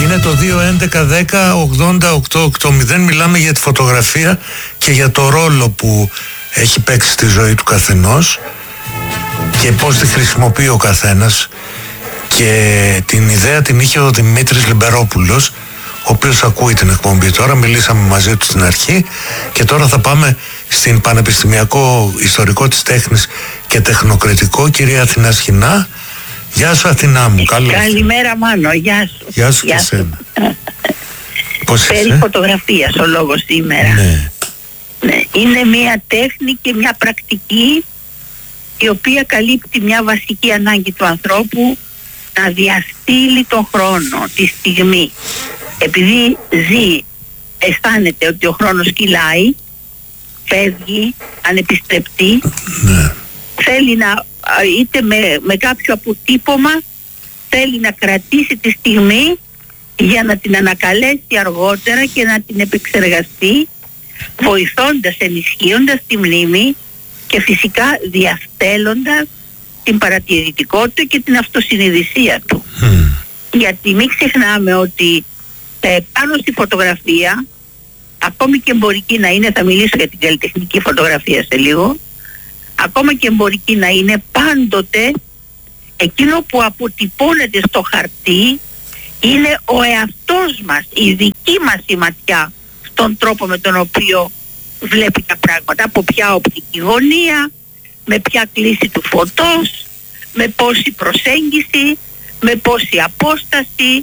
Είναι το 2-11-10-80-880. Μιλάμε για τη φωτογραφία και για το ρόλο που έχει παίξει στη ζωή του καθενός και πώς τη χρησιμοποιεί ο καθένας. Και την ιδέα την είχε ο Δημήτρης Λιμπερόπουλος, ο οποίος ακούει την εκπομπή τώρα. Μιλήσαμε μαζί του στην αρχή και τώρα θα πάμε στην Πανεπιστημιακό Ιστορικό της Τέχνης και Τεχνοκριτικό, κυρία Αθηνά Σχοινά. Γεια σου Αθηνά μου. Καλημέρα Μάνο, γεια σου. Γεια σου και εσένα. Πώς είσαι? Περί φωτογραφίας ο λόγος σήμερα. Ναι. Ναι, είναι μια τέχνη και μια πρακτική η οποία καλύπτει μια βασική ανάγκη του ανθρώπου, να διαστήλει τον χρόνο, τη στιγμή. Επειδή ζει, αισθάνεται ότι ο χρόνος κυλάει, φεύγει, ανεπιστρεπτεί, Ναι. θέλει να, είτε με κάποιο αποτύπωμα, θέλει να κρατήσει τη στιγμή για να την ανακαλέσει αργότερα και να την επεξεργαστεί, βοηθώντας, ενισχύοντας τη μνήμη και φυσικά διαστέλλοντας την παρατηρητικότητα και την αυτοσυνειδησία του. Γιατί μην ξεχνάμε ότι πάνω στη φωτογραφία, ακόμη και εμπορική να είναι, θα μιλήσω για την καλλιτεχνική φωτογραφία σε λίγο, ακόμα και εμπορική να είναι, πάντοτε εκείνο που αποτυπώνεται στο χαρτί είναι ο εαυτός μας, η δική μας η ματιά στον τρόπο με τον οποίο βλέπει τα πράγματα, από ποια οπτική γωνία, με ποια κλίση του φωτός, με πόση προσέγγιση, με πόση απόσταση,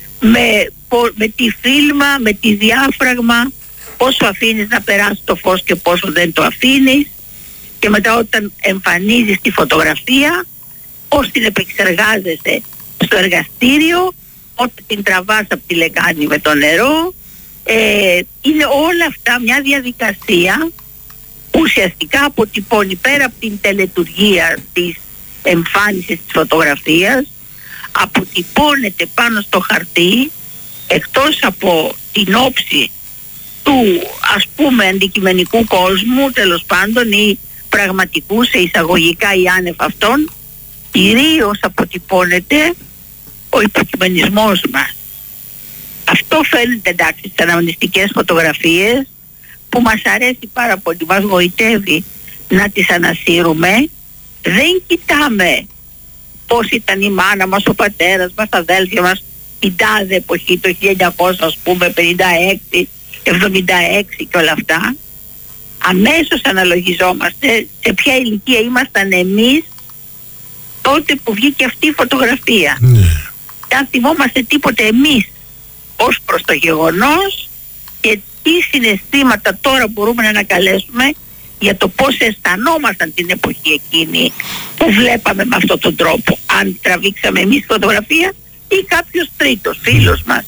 με τι φίλμα, με τι διάφραγμα, πόσο αφήνεις να περάσει το φως και πόσο δεν το αφήνεις, και μετά όταν εμφανίζεις τη φωτογραφία, πώς την επεξεργάζεσαι στο εργαστήριο, όταν την τραβάς από τη λεκάνη με το νερό. Είναι όλα αυτά μια διαδικασία που ουσιαστικά αποτυπώνει, πέρα από την τελετουργία της εμφάνισης της φωτογραφίας, αποτυπώνεται πάνω στο χαρτί, εκτός από την όψη του ας πούμε αντικειμενικού κόσμου, τέλος πάντων, ή πραγματικού σε εισαγωγικά ή άνευ αυτών, κυρίως αποτυπώνεται ο υποκειμενισμός μας. Αυτό φαίνεται, εντάξει, στις αναμνηστικές φωτογραφίες που μας αρέσει πάρα πολύ, μας γοητεύει να τις ανασύρουμε. Δεν κοιτάμε πώς ήταν η μάνα μας, ο πατέρας μας, τα αδέλφια μας την τάδε εποχή, το 1900 ας πούμε, 56, 76 και όλα αυτά. Αμέσως αναλογιζόμαστε σε ποια ηλικία ήμασταν εμείς τότε που βγήκε αυτή η φωτογραφία. Αν θυμόμαστε τίποτε εμείς ως προς το γεγονός και τι συναισθήματα τώρα μπορούμε να ανακαλέσουμε για το πώς αισθανόμασταν την εποχή εκείνη που βλέπαμε με αυτόν τον τρόπο, αν τραβήξαμε εμείς φωτογραφία ή κάποιος τρίτος φίλος μας.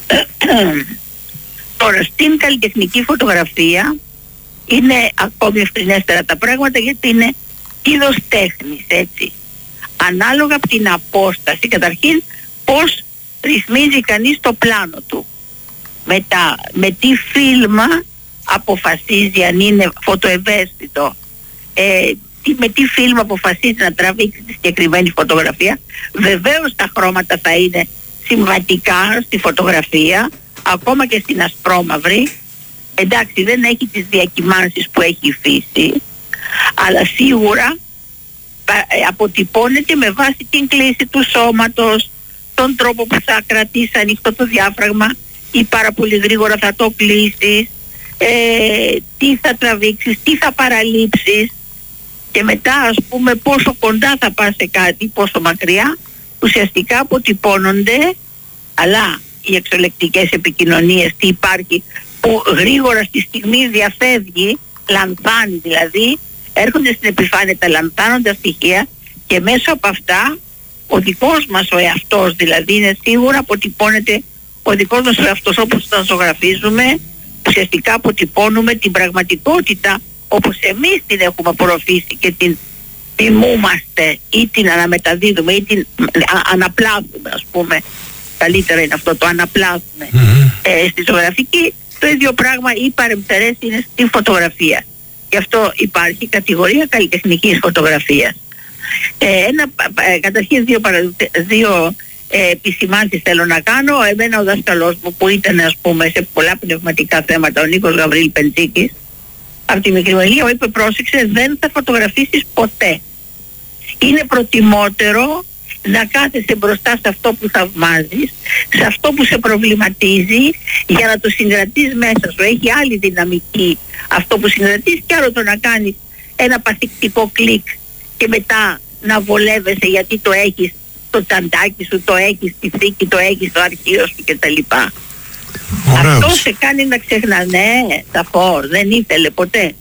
Τώρα στην καλλιτεχνική φωτογραφία είναι ακόμη ευκρινέστερα τα πράγματα, γιατί είναι είδος τέχνης, έτσι. Ανάλογα από την απόσταση, καταρχήν πώς ρυθμίζει κανείς το πλάνο του. Μετά με τι φίλμα αποφασίζει αν είναι φωτοευαίσθητο, με τι φίλμα αποφασίζει να τραβήξει τη συγκεκριμένη φωτογραφία. Βεβαίως τα χρώματα θα είναι συμβατικά στη φωτογραφία, ακόμα και στην ασπρόμαυρη. Εντάξει, δεν έχει τις διακυμάνσεις που έχει η φύση, αλλά σίγουρα αποτυπώνεται με βάση την κλίση του σώματος, τον τρόπο που θα κρατήσει ανοιχτό το διάφραγμα ή πάρα πολύ γρήγορα θα το κλείσεις, τι θα τραβήξεις, τι θα παραλείψεις, και μετά ας πούμε πόσο κοντά θα πας σε κάτι, πόσο μακριά. Ουσιαστικά αποτυπώνονται, αλλά οι εξωλεκτικές επικοινωνίες, τι υπάρχει που γρήγορα στη στιγμή διαφεύγει, λανθάνει δηλαδή, έρχονται στην επιφάνεια τα λανθάνοντα στοιχεία, και μέσω από αυτά ο δικός μας ο εαυτός, δηλαδή είναι σίγουρα αποτυπώνεται ο δικός μας ο εαυτός, όπως όταν ζωγραφίζουμε ουσιαστικά αποτυπώνουμε την πραγματικότητα όπως εμείς την έχουμε απορροφήσει και την θυμούμαστε ή την αναμεταδίδουμε ή την αναπλάθουμε, ας πούμε. Καλύτερα είναι αυτό, το αναπλάθουμε. Στη ζωγραφική το ίδιο πράγμα ή παρεμφερές είναι στη φωτογραφία. Γι' αυτό υπάρχει κατηγορία καλλιτεχνικής φωτογραφίας. Καταρχήν δύο επισημάνσεις θέλω να κάνω. Εμένα ο δάσκαλός μου που ήταν, ας πούμε, σε πολλά πνευματικά θέματα, ο Νίκος Γαβρίλ Πεντσίκης, από τη μικρή μου ηλικία μου είπε, πρόσεξε, δεν θα φωτογραφίσεις ποτέ. Είναι προτιμότερο να κάθεσαι μπροστά σε αυτό που θαυμάζεις, σε αυτό που σε προβληματίζει, για να το συγκρατείς μέσα σου. Έχει άλλη δυναμική αυτό που συγκρατείς, και άλλο το να κάνεις ένα παθητικό κλικ και μετά να βολεύεσαι γιατί το έχεις το τσαντάκι σου, το έχεις στη θήκη, το έχεις στο αρχείο σου κτλ. Αυτό σε κάνει να ξεχνάς. Ναι, σαφώς, δεν ήθελε ποτέ.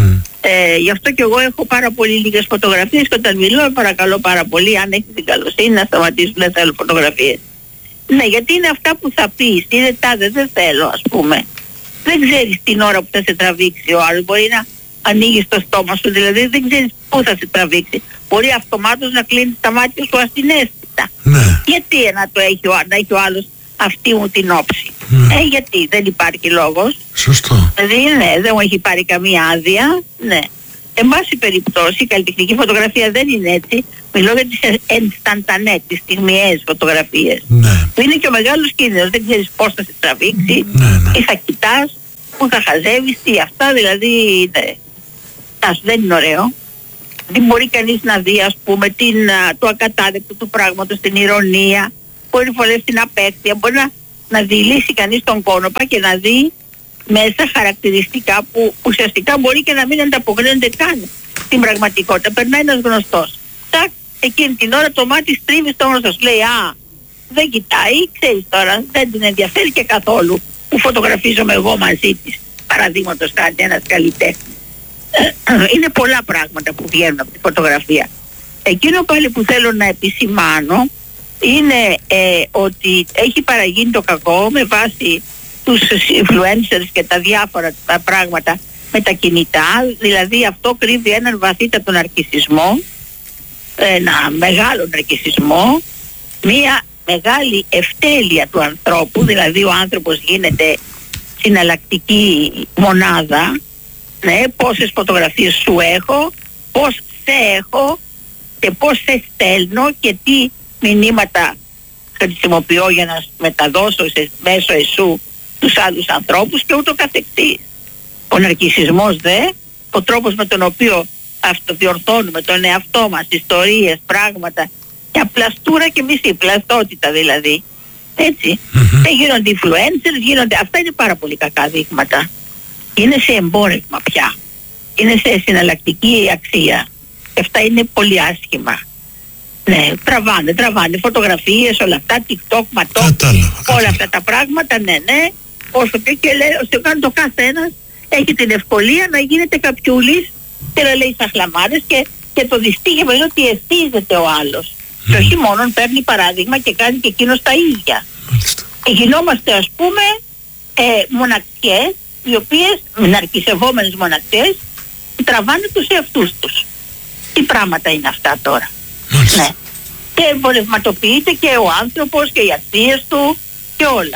Γι' αυτό και εγώ έχω πάρα πολύ λίγες φωτογραφίες, και όταν μιλώ παρακαλώ πάρα πολύ, αν έχεις την καλοσύνη, να σταματήσουν, δεν θέλω φωτογραφίες. Ναι, γιατί είναι αυτά που θα πεις, είναι τάδε, δεν θέλω, ας πούμε. Δεν ξέρεις την ώρα που θα σε τραβήξει ο άλλος, μπορεί να ανοίγεις το στόμα σου, δηλαδή δεν ξέρεις πού θα σε τραβήξει. Μπορεί αυτομάτως να κλείνεις τα μάτια σου ασυναίσθητα. Ναι. Γιατί να έχει ο άλλος αυτή μου την όψη. Γιατί δεν υπάρχει λόγος. Σωστό. Δηλαδή ναι, δεν μου έχει πάρει καμία άδεια. Ναι. Εν πάση περιπτώσει η καλλιτεχνική φωτογραφία δεν είναι έτσι. Μιλώ για τις ενσταντανέ, τις στιγμιαίες φωτογραφίες. Ναι. Που είναι και ο μεγάλος κίνδυνος. Δεν ξέρεις πώς θα σε τραβήξει, τι θα κοιτάς, πού θα χαζεύεις, τι αυτά, δηλαδή ναι. Δεν είναι ωραίο. Δεν μπορεί κανείς να δει, ας πούμε, το ακατάδεκτο του πράγματος, την ηρωνία, μπορεί φορές την απέχθεια, μπορεί να δηλήσει κανείς τον κόνοπα και να δει μέσα χαρακτηριστικά που ουσιαστικά μπορεί και να μην ανταποκρίνονται καν στην πραγματικότητα. Περνάει ένας γνωστός. Τάκ, εκείνη την ώρα το μάτι στρίβει στο γνωστό, σου λέει «Α, δεν κοιτάει, ξέρεις τώρα, δεν την ενδιαφέρει και καθόλου που φωτογραφίζομαι εγώ μαζί της». Παραδείγματος χάρη ένας καλλιτέχνης. Είναι πολλά πράγματα που βγαίνουν από τη φωτογραφία. Εκείνο πάλι που θέλω να επισημάνω είναι ότι έχει παραγίνει το κακό με βάση τους influencers και τα διάφορα τα πράγματα με τα κινητά. Δηλαδή αυτό κρύβει έναν βαθύτατο ναρκισσισμό, ένα μεγάλο ναρκισσισμό, μία μεγάλη ευτέλεια του ανθρώπου. Δηλαδή ο άνθρωπος γίνεται συναλλακτική μονάδα. Ναι, πόσες φωτογραφίες σου έχω, πώς σε έχω και πώς σε στέλνω και τι μηνύματα χρησιμοποιώ για να μεταδώσω μέσω εσού τους άλλους ανθρώπους και ούτω καθεξής. Ο ναρκισσισμός ο τρόπος με τον οποίο αυτοδιορθώνουμε τον εαυτό μας, ιστορίες, πράγματα, και απλαστούρα και μισή πλαστότητα δηλαδή. Έτσι. Δεν γίνονται influencers, αυτά είναι πάρα πολύ κακά δείγματα. Είναι σε εμπόρευμα πια. Είναι σε συναλλακτική αξία. Αυτά είναι πολύ άσχημα. Ναι, τραβάνε φωτογραφίες, όλα αυτά, TikTok, όλα αυτά τα πράγματα, ναι. Όσο και κάνει το καθένας, έχει την ευκολία να γίνεται καπιούλης και να λέει σαχλαμάρες και το δυστύχημα είναι ότι ευθύζεται ο άλλος. Και όχι μόνο παίρνει παράδειγμα και κάνει και εκείνος τα ίδια. Γινόμαστε, ας πούμε, μοναξιές, οι οποίες, ναρκισσευόμενες μοναξιές, τραβάνε τους εαυτούς τους. Τι πράγματα είναι αυτά τώρα. Ναι. Και εμπορευματοποιείται και ο άνθρωπος και οι αξίες του και όλα.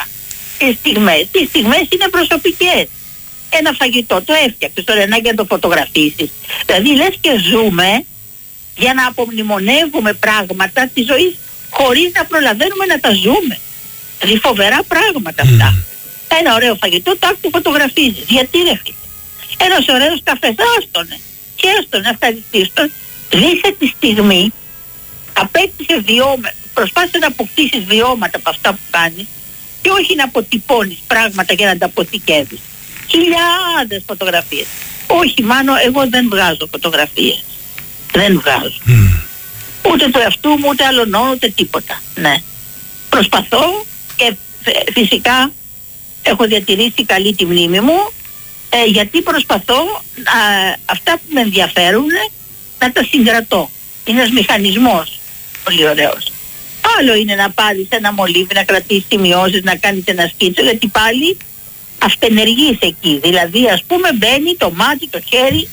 Οι στιγμές είναι προσωπικές. Ένα φαγητό το έφτιαξες τώρα για να το φωτογραφίσεις. Δηλαδή λες και ζούμε για να απομνημονεύουμε πράγματα της ζωής χωρίς να προλαβαίνουμε να τα ζούμε. Δηλαδή φοβερά πράγματα αυτά. Ένα ωραίο φαγητό το φωτογραφίζεις. Γιατί ρε φίλε. Ένας ωραίος καφές, άστονε. Και άστονε αυτά διστήστον. Ζήσε τη στιγμή, απέκτησε προσπάθησε να αποκτήσεις βιώματα από αυτά που κάνεις και όχι να αποτυπώνεις πράγματα και να τα αποθηκεύεις. Χιλιάδες φωτογραφίες. Όχι Μάνο, εγώ δεν βγάζω φωτογραφίες. Δεν βγάζω. Ούτε του εαυτού μου, ούτε άλλων, ούτε τίποτα. Ναι. Προσπαθώ και φυσικά έχω διατηρήσει καλή τη μνήμη μου, γιατί προσπαθώ αυτά που με ενδιαφέρουν να τα συγκρατώ. Είναι ένας μηχανισμός πολύ ωραίος. Άλλο είναι να πάρεις ένα μολύβι, να κρατήσεις σημειώσεις, να κάνεις ένα σκίτσο, γιατί πάλι αυτενεργείς εκεί. Δηλαδή ας πούμε μπαίνει το μάτι, το χέρι,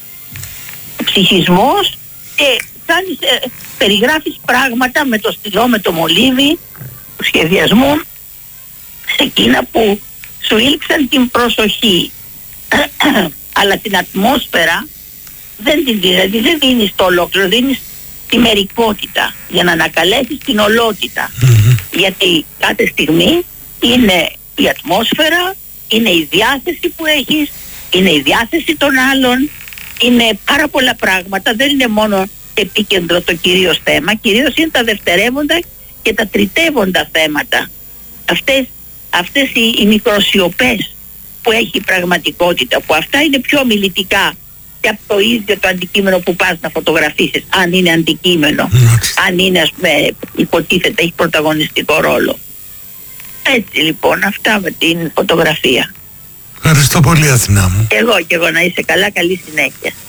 ο ψυχισμός και περιγράφεις πράγματα με το στυλό, με το μολύβι του σχεδιασμού, σε εκείνα που σου ήλξαν την προσοχή. Αλλά την ατμόσφαιρα δεν δίνεις το ολόκληρο, δίνεις τη μερικότητα για να ανακαλέσεις την ολότητα. Γιατί κάθε στιγμή είναι η ατμόσφαιρα, είναι η διάθεση που έχεις, είναι η διάθεση των άλλων, είναι πάρα πολλά πράγματα, δεν είναι μόνο επίκεντρο το κυρίως θέμα, κυρίως είναι τα δευτερεύοντα και τα τριτεύοντα θέματα. Αυτές οι μικροσιωπές που έχει η πραγματικότητα, που αυτά είναι πιο ομιλητικά και από το ίδιο το αντικείμενο που πας να φωτογραφίσεις, αν είναι αντικείμενο, αν είναι, ας πούμε, υποτίθεται έχει πρωταγωνιστικό ρόλο. Έτσι λοιπόν, αυτά με την φωτογραφία. Ευχαριστώ πολύ, Αθηνά μου. Και εγώ να είσαι καλά, καλή συνέχεια.